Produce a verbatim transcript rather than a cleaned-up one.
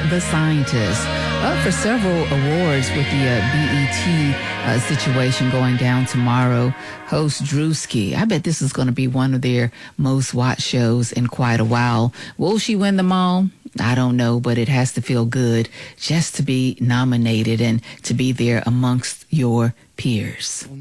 The Scientist, up for several awards with the uh, B E T uh, situation going down tomorrow. Host Drewski, I bet this is going to be one of their most watched shows in quite a while. Will she win them all? I don't know, but it has to feel good just to be nominated and to be there amongst your peers.